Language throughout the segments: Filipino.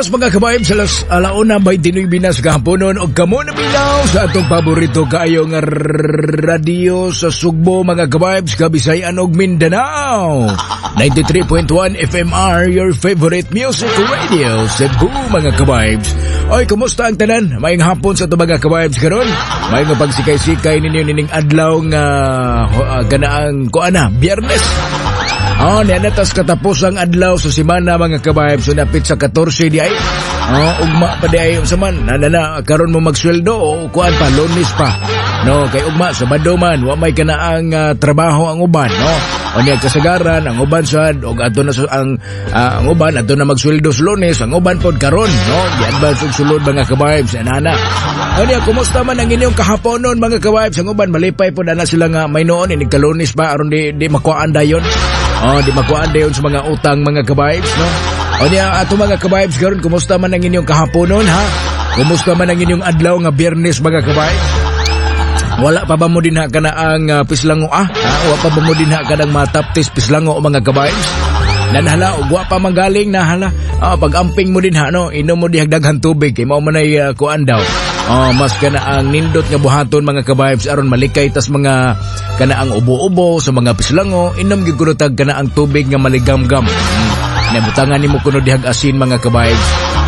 oras mga kabaib sa alauna 29 na sa kahaponon o kamo na bilaw sa atong paborito kaayo nga radio sa Sugbo mga kabaib sa Kabisayan ug Mindanao. 93.1 FMR, your favorite music radio Cebu mga kabaib. Oy, kumusta ang tanan? Maayong hapon sa ito mga kabaib karon. Maayong pagsikay-sikay ninyo nining adlaw nga ganaang kuana, Biyernes. Nianatas katapos ang adlaw sa simana mga kabayab. So napit sa 14 di ay. Ugma pa di ay saman. Karon mo magsweldo o kuan pa, Lunes pa. No, kay ugma sa Badoman, wa may kanaang trabaho ang uban, no. O niya kasagaran ang uban sad og adto na ang uban adto na magsweldo sa Lunes, ang uban pod karon, no. Gi-advance og sulod mga kabayab sa nana. O niya kumusta man ang inyong kahaponon mga kabayab sa uban, malipay pod ana sila nga may noon inig Lunes pa aron di makuan dayon. Di makuhaan dayon sa mga utang mga kabayibs, no? O niya, ato mga kabayibs karon, kumusta man ang inyong kahaponon, ha? Kumusta man ang inyong adlaw nga Biyernes mga kabayibs? Wala pa ba mo din ha ka na ang pislango, Wala pa ba mo din ha ka ng mataptis pislango mga kabayibs? Nanhala, ugwa pa manggaling na hala. Pag-amping mo din ha, no? Inom mo di hagdaghan tubig, kay mao man ay kuan daw. Mas kana ang nindot nga buhaton mga kabayibs aron malikay tas mga kana ang ubo-ubo sa mga pislango, inom gyud kuno tag kana ang tubig nga maligamgam. Nabutangan nimo kuno dihag asin mga kabayibs.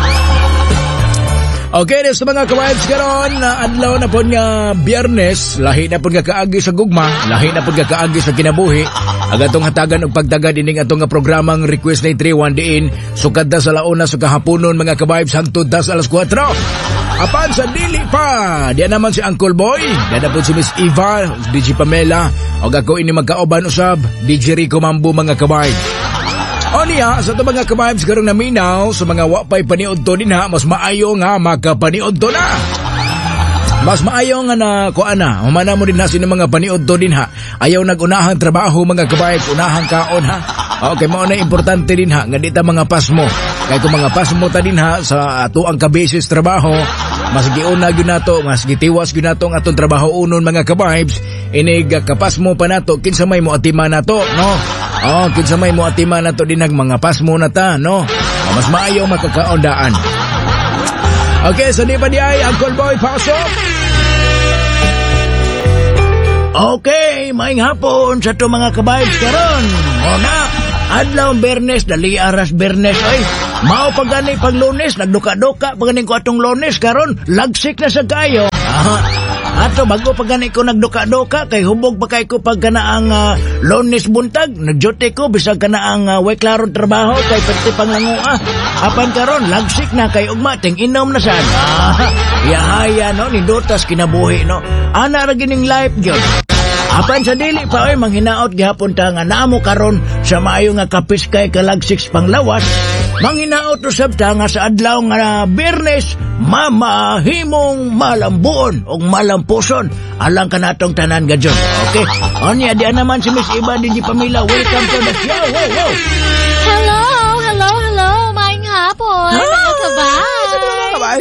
Okay, sa mga kabayibs karon na adlaw na pod nga Biyernes, lahi na pod nga kaagi sa gugma, lahi na pod nga kaagi sa kinabuhi. Agatong hatagan og pagtagad ining atong nga programang Request na 31 diin sukad sa launa sa kahaponon mga kabayibs hangtod tas alas 4. Apan sa dili pa, diyan naman si Uncle Boy, diyan na po si Miss Eva, DJ Pamela, o ako ini magkaoban usab, DJ Rico Mambo mga kabayb. O niya, sa ito mga kabayb, karong naminaw, sa mga wapay paniod to din ha, mas maayo nga makapaniod to na. Mas maayo nga na kuana, humana mo din ha sino mga paniod to din ha. Ayaw nag-unahang trabaho mga kabayb, unahang kaon ha. Okay, mao na importante din ha, nga dita mga pasmo. Kaya kung mga pasmo ta din ha, sa ato ang kabesis trabaho, mas giuna gyud nato, mas gitiwas gyud nato ang atong trabaho unon mga kabibes, inig kapasmo pa nato, kinsa may mo atima nato, no? Kinsa may mo atima nato dinag mga pasmo na ta, no? Mas maayo makakaondaan. Okay, so di pa di ay, Uncle Boy, pasok! Okay, maing hapon sa to mga kabibes karon. Na, adlaw Biyernes, dali aras Biyernes, ay. Mao pagani pag Lunes, nagduka-duka pagani ko atong Lunes karon, lagsik na sa kayo. Ato bago pagani ko nagduka-duka kay hubog pa kay ko pag kanaang Lunes buntag, nagjote ko bisag kanaang way klaron trabaho kay pati panglangua. Apan karon lagsik na kay ugma ting inom na sad. Yahaya no ni dotas kinabuhi no. Ana ra gining life gyud. Apan sa dili pa ay manghinaot gihapon ta nga namo karon sa maayo nga kapiskay kalagsik panglawas. Manghinaot usab ta nga sa adlaw nga Biyernes mamahimong malambuon og malampuson alang kanatong tanan gadyon. Okay? Onya di naman si Miss Eva DJ Pamela. Welcome to the show. Wow. Hello. Maayong hapon. Hi,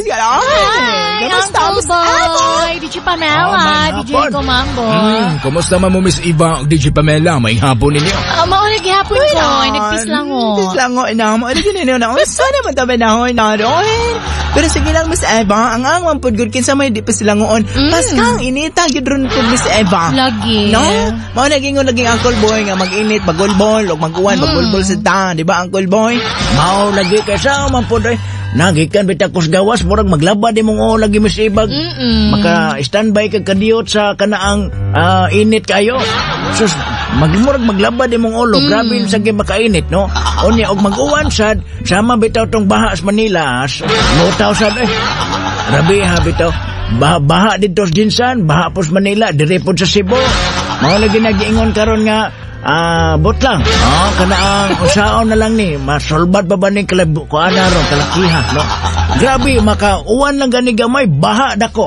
Uncle Boy, DJ Pamela, DJ Rico Mambo. Kumusta man mo Miss Eva o DJ Pamela? May hapon ninyo? Maunag hapon ko, nagpislango. Pislango, inamo. Ano yun na? Sana man tabi na ho, naroon. Pero sige lang, Miss Eva, ang angwang pudgod kinsa may di pislangoon. Paskang inita, gidron po Miss Eva. Lagi. No? Mao naging Uncle Boy nga mag-init, magulbol, o mag-uwan, magulbol sa ta. Di ba, Uncle Boy? Mao lagi kaysa man po doy. Nagikan bitakos gawas, murag maglaba di mong lagi Miss Eva. Maka-standby kag kadiyot sa kanaang init kayo. Sus, magmurag maglaba di mong ulo. Grabe yung sige makainit, no? Onya, og mag-uwan sad, sama bitaw tong baha sa Manila. Lutaw sad, Grabe ha, bitaw. Baha dito sa Jinsan, baha po sa Manila, direpod sa Cebu. Mga lagi nag-iingon karon nga, bot lang. Kanaang usaon na lang ni, masolbat pa ba ni kuana ron, kalakiha, no? Grabe, makauwan lang gani gamay, baha dako.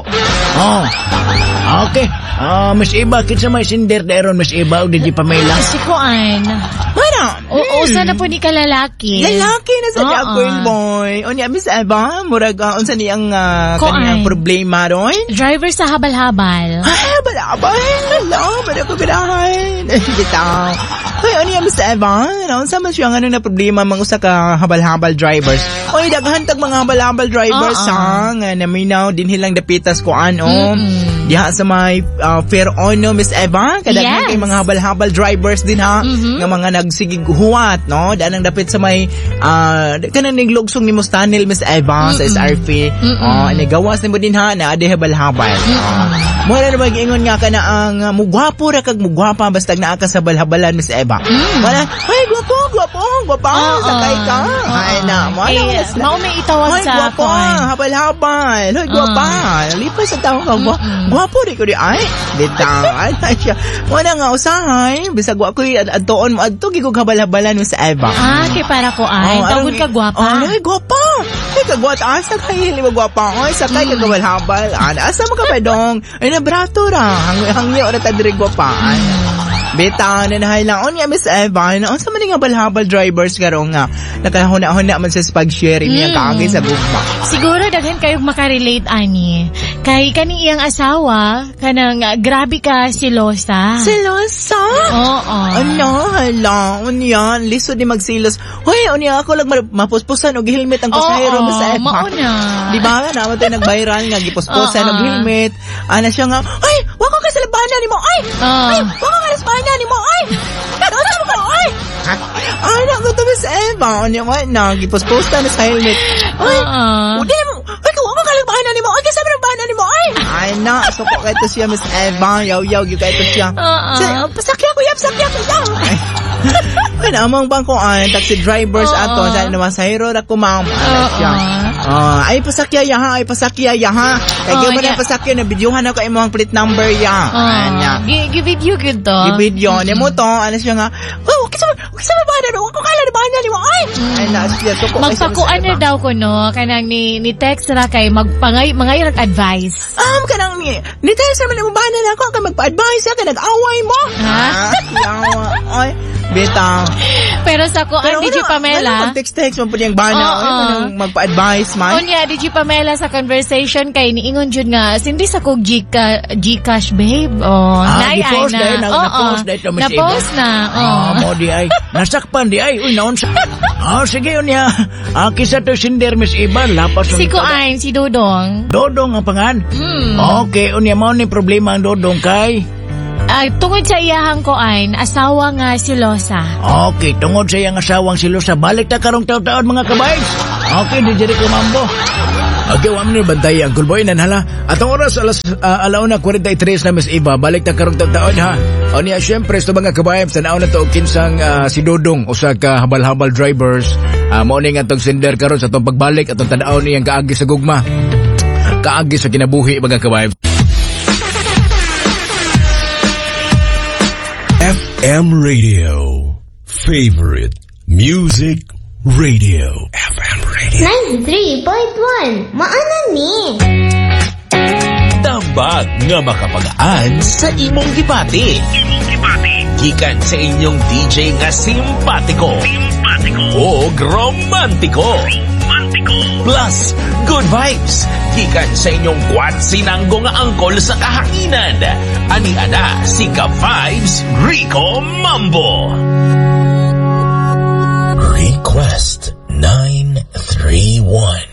Okay. Miss Eva, kinsa may sinder daeron Miss Eva o DJ Pamela? Si Kuan. Wala Unya. Usa na po ni kalalaki. Lalaki na sa niya, girl boy. Unya, Miss Eva, murag, unsa niyang kaniyang problema ron? Driver sa habal-habal. Ay, habal-habal. Hello, bala ko ganahan. Bitaw. Hoy, unya, Miss Eva, unsa man siya na problema mang usa ka habal-habal drivers. Oy, daghan tag mga habal-habal drivers ha. Nga naminaw din hilang dapitas ko ano. Diha sa may fair ono, Miss Eva. Kadaghan kay mga habal-habal drivers din ha. Nga mga nagsigig huwat, no? Daan ang dapit sa may kanang niglugsong ni Mustanil, Miss Eva, sa SRP. Nagawas ni mo din ha, na ade habal-habal. Mura na mag-ingon nga ka na ang mugwapo ra kag mugwapa basta naa ka sa habal-habalan, Miss Eva. Wala, ay, gwapo, sakay ka. Ay na, Mao may itawag sa gwapo, habal-habal. Hoy, gwapa. Lipas sa tao ka, gwapo rin ko di ay. Bitang, ay na siya. Wala nga usahay. Bisag ko adtoon mo, adto gigog habal-habalan mo sa Eva. Kay para ko ay. Tawag ka gwapa. Ay, gwapa. Ay, kagwata. Sakay, hili mo gwapa. Ay, sakay ka habal-habal. Asa mo ka pa dong? Ay, nabrato ra. Hangyo ra tadiri gwapa. Ay, beta na nahilang. Unya, Miss Eva, sa maning habal-habal drivers karong nga, nakahuna-huna man sa pag-share niya kaagay sa gugma. Siguro daghan kayo makarelate, ani. Kay kaning iyang asawa, kanang grabe ka silosa. Silosa? Oo. Ano, hala, unya, lisod ni magsilos. Hoy, unya, ako lang mapuspusan og helmet ang pasahero, Miss Eva. Mauna. Di ba, naman tayo nag-viral nga, gipuspusan og helmet. Ana siya nga, ay, wako ka sa labanan ni mo, ay, wako ka sa labanan ni mo, ay, doon mo ka, ay. Anak ko to, Miss Eva. Unya, na, gipuspusan na sa helmet. Ay, hindi mo, ay, wako ka labanan ni mo, ay, kasama labanan ni mo, ay. Ay, na, suko kayo to siya, Miss Eva. Yaw, yung kayo to siya. Pasakya ko, pasakya ko, ay, namang bang kung taxi drivers ato, dahil naman sa hero na kumam. Ay, pasakya yaha. Kaya ba na pasakya, na videohan ako imong plate number ya. Gi-video good to. Gi-video. Niya mo to, ano siya nga, kisama ba na, ako kala na ba na ni mo, ay. Ay, siya, suko. Magpakuan na daw ko, no, kanang ni text ra kay mangayrak advice. Kanang ni text naman mo ba na ako, kay magpa-advise ka, nag-away mo. Ay, beta. Pero sa ko, DJ Pamela. Mag-text mo po niyang bana. Magpa-advise man. Unya, DJ Pamela sa conversation kay niingon jud nga, sindi sa kog Gcash, babe. Na-post na. Mo di ay. Nasakpan di ay. Uy, naon sa... sige unya. Kisa to sinder, Miss Iban. Lapas. Si Kuain, si Dodong. Dodong ang pangan? Okay, unya mo ni problema ang Dodong kay... tungod sa iyahang Kuain, asawa nga si Losa. Okay, tungod sa iyang asawang si Losa, balik ta karong taon-taon mga kabay. Okay, di jeri ko mambo. Okay, wala mo bantay ang Cool Boy nanhala. At ang oras, alauna 43 na Miss Eva, balik ta karong taon ha. O niya, syempre, sa mga kabayab, tanaw na to, kinsang si Dodong, o sa habal-habal drivers, morning atong sender karon sa itong pagbalik, atong tanaw niyang kaagi sa gugma. Kaagi sa kinabuhi, mga kabayab. FM Radio, favorite music radio. FM Radio 93.1, maanan ni. Tambag nga makapagaan sa imong gibati. Gikan sa inyong DJ nga simpatiko. O romantiko. Plus, good vibes. Gikan sa inyong kwat-sinanggo nga angkol sa kahanginan. Ani-ana si Ka-Vibes Rico Mambo. Request 931.